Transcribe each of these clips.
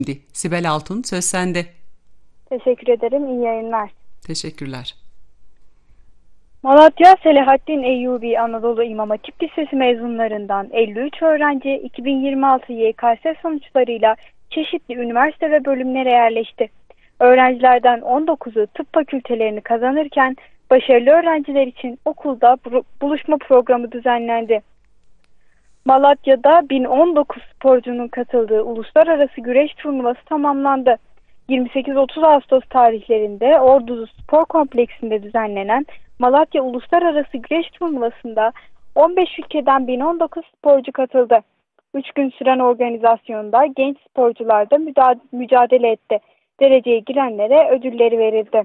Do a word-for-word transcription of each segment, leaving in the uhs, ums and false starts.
Sibel Altun, söz sende. Teşekkür ederim. İyi yayınlar. Teşekkürler. Malatya Selahattin Eyyubi Anadolu İmam Hatip Lisesi mezunlarından elli üç öğrenci iki bin yirmi altı Y K S sonuçlarıyla çeşitli üniversite ve bölümlere yerleşti. Öğrencilerden on dokuzu tıp fakültelerini kazanırken başarılı öğrenciler için okulda buluşma programı düzenlendi. Malatya'da bin on dokuz sporcunun katıldığı uluslararası güreş turnuvası tamamlandı. yirmi sekiz otuz Ağustos tarihlerinde Ordu Spor Kompleksinde düzenlenen Malatya Uluslararası Güreş Turnuvası'nda on beş ülkeden bin on dokuz sporcu katıldı. üç gün süren organizasyonda genç sporcular da mücadele etti. Dereceye girenlere ödülleri verildi.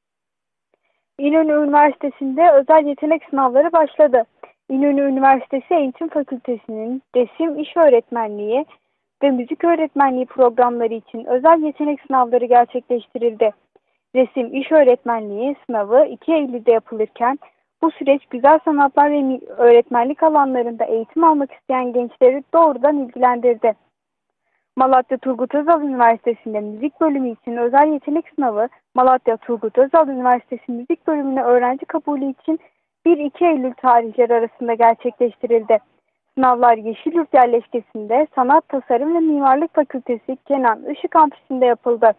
İnönü Üniversitesi'nde özel yetenek sınavları başladı. İnönü Üniversitesi Eğitim Fakültesi'nin resim, iş öğretmenliği ve müzik öğretmenliği programları için özel yetenek sınavları gerçekleştirildi. Resim, iş öğretmenliği sınavı iki Eylül'de yapılırken bu süreç güzel sanatlar ve öğretmenlik alanlarında eğitim almak isteyen gençleri doğrudan ilgilendirdi. Malatya Turgut Özal Üniversitesi'nde müzik bölümü için özel yetenek sınavı Malatya Turgut Özal Üniversitesi müzik bölümüne öğrenci kabulü için bir iki Eylül tarihleri arasında gerçekleştirildi. Sınavlar Yeşilyurt yerleşkesinde Sanat, Tasarım ve Mimarlık Fakültesi Kenan Işık Kampüsü'nde yapıldı.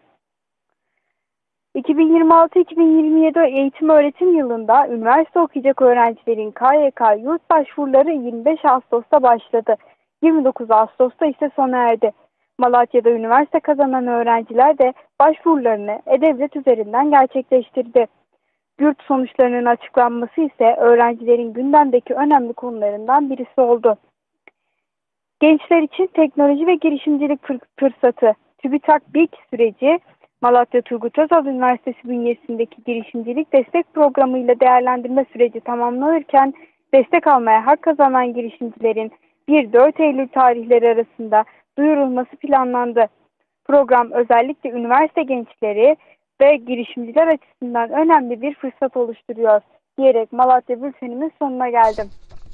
iki bin yirmi altı iki bin yirmi yedi eğitim öğretim yılında üniversite okuyacak öğrencilerin K Y K yurt başvuruları yirmi beş Ağustos'ta başladı. yirmi dokuz Ağustos'ta ise sona erdi. Malatya'da üniversite kazanan öğrenciler de başvurularını E-Devlet üzerinden gerçekleştirdi. Yurt sonuçlarının açıklanması ise öğrencilerin gündemdeki önemli konularından birisi oldu. Gençler için teknoloji ve girişimcilik fırsatı TÜBİTAK BİK süreci Malatya Turgut Özal Üniversitesi bünyesindeki girişimcilik destek programı ile değerlendirme süreci tamamlanırken destek almaya hak kazanan girişimcilerin bir dört Eylül tarihleri arasında duyurulması planlandı. Program özellikle üniversite gençleri ve girişimciler açısından önemli bir fırsat oluşturuyor diyerek Malatya bültenimin sonuna geldim.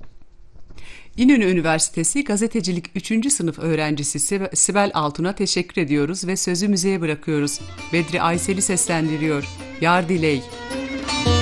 İnönü Üniversitesi Gazetecilik üçüncü sınıf öğrencisi Sibel Altun'a teşekkür ediyoruz ve sözü müziğe bırakıyoruz. Bedri Aysel'i seslendiriyor. Yar Diley.